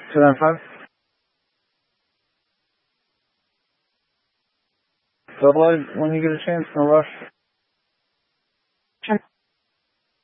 295. Double A when you get a chance, no rush.